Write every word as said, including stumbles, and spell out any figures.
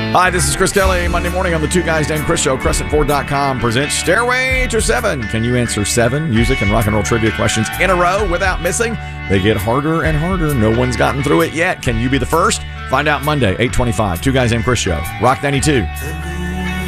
Hi, this is Chris Kelly. Monday morning on the Two Guys Named Chris Show. Crescent Ford dot com presents Stairway to Seven. Can you answer seven music and rock and roll trivia questions in a row without missing? They get harder and harder. No one's gotten through it yet. Can you be the first? Find out Monday, eight twenty-five. Two Guys Named Chris Show. Rock ninety-two.